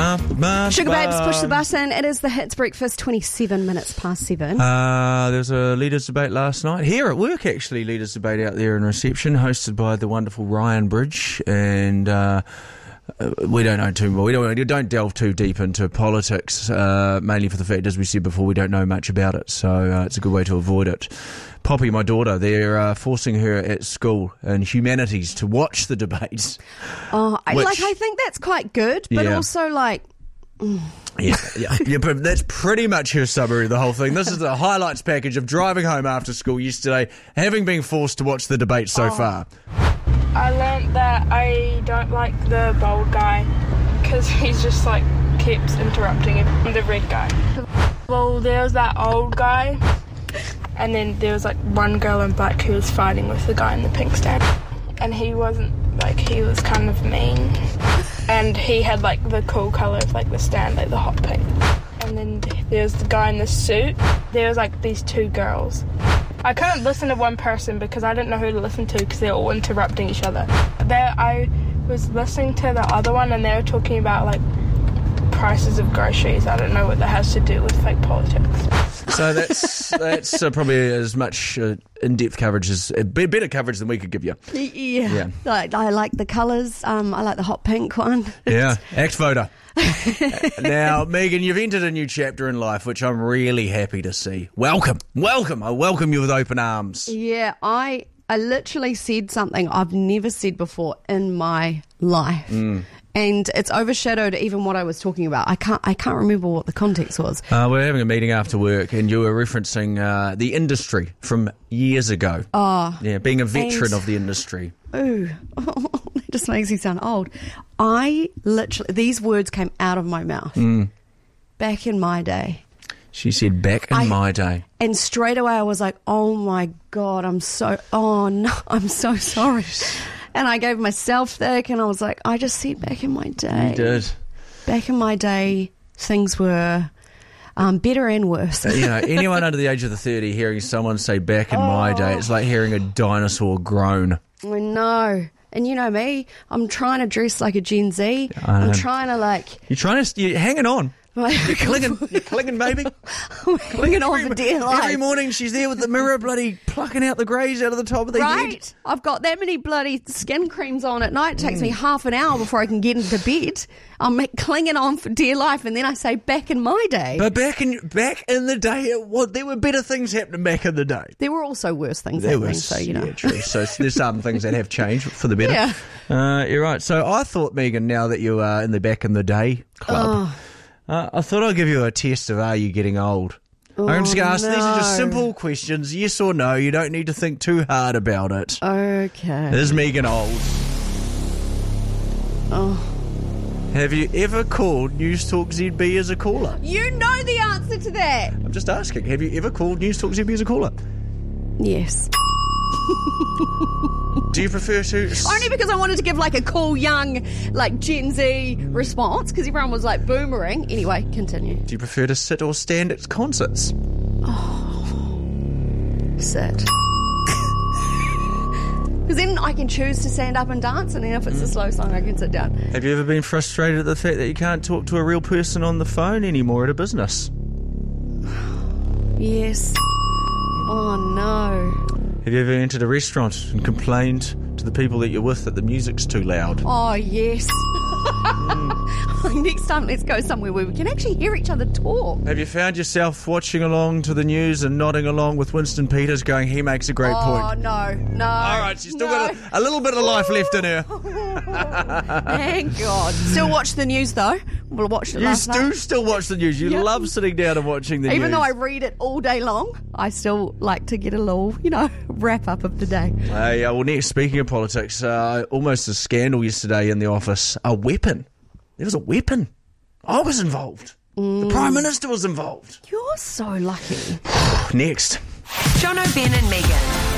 Sugar Babes, push the button. It is the Hits Breakfast, 27 minutes past 7. There was a leaders debate last night. Here at work, actually, leaders debate out there in reception, hosted by the wonderful Ryan Bridge. And we don't know too much. We don't delve too deep into politics, mainly for the fact, as we said before, we don't know much about it. So it's a good way to avoid it. Poppy, my daughter, they're forcing her at school in humanities to watch the debates. I think that's quite good, but also Yeah, but that's pretty much her summary of the whole thing. This is the highlights package of driving home after school yesterday, having been forced to watch the debate so far. I learnt that I don't like the bald guy because he's just keeps interrupting him. The red guy. Well, there was that old guy, and then there was one girl in black who was fighting with the guy in the pink stand, and he wasn't he was kind of mean, and he had the cool colour of the stand, the hot pink. And then there was the guy in the suit. There was these two girls. I couldn't listen to one person because I didn't know who to listen to because they were all interrupting each other. I was listening to the other one and they were talking about prices of groceries. I don't know what that has to do with politics. So that's probably as much in-depth coverage as better coverage than we could give you. Yeah. I like the colours. I like the hot pink one. Yeah, act voter. Now, Megan, you've entered a new chapter in life, which I'm really happy to see. Welcome. I welcome you with open arms. Yeah, I literally said something I've never said before in my life. And it's overshadowed even what I was talking about. I can't remember what the context was. We're having a meeting after work, and you were referencing the industry from years ago. Being a veteran of the industry. Ooh, that just makes me sound old. These words came out of my mouth. Back in my day. She said, back in my day. And straight away I was like, oh my God, I'm so sorry. And I gave myself thick, and I was like, I just said back in my day. You did. Back in my day, things were better and worse. Anyone under the age of 30 hearing someone say back in my day, it's like hearing a dinosaur groan. I know. And you know me, I'm trying to dress like a Gen Z. I'm trying to You're hanging on. You're clinging, baby. Clinging on for dear life. Every morning she's there with the mirror bloody plucking out the greys out of the top of the head. I've got that many bloody skin creams on at night. It takes me half an hour before I can get into bed. I'm clinging on for dear life, and then I say back in my day. But back in the day, there were better things happening back in the day. There were also worse things happening, so Yeah, true. So there's some things that have changed for the better. Yeah. You're right. So I thought, Megan, now that you are in the back in the day club, I thought I'd give you a test of are you getting old. I'm just going to ask, these are just simple questions, yes or no. You don't need to think too hard about it. Okay. Is Megan old? Have you ever called News Talk ZB as a caller? You know the answer to that. I'm just asking, have you ever called News Talk ZB as a caller? Yes. Do you prefer to... Only because I wanted to give a cool young Gen Z response, because everyone was boomering. Anyway, continue. Do you prefer to sit or stand at concerts? Sit. Because then I can choose to stand up and dance, and then if it's a slow song, I can sit down. Have you ever been frustrated at the fact that you can't talk to a real person on the phone anymore at a business? Yes. Oh, no. Have you ever entered a restaurant and complained to the people that you're with that the music's too loud? Oh, yes. Next time, let's go somewhere where we can actually hear each other talk. Have you found yourself watching along to the news and nodding along with Winston Peters going, he makes a great point? Oh, no. All right, she's still got a little bit of life left in her. Thank God. Still watch the news, though. We'll watch it last night. You do still watch the news. You love sitting down and watching the news. Even though I read it all day long, I still like to get a little, wrap-up of the day. Well, next, speaking of politics, almost a scandal yesterday in the office. A weapon. There was a weapon. I was involved. The Prime Minister was involved. You're so lucky. Next. Jono, Ben and Megan.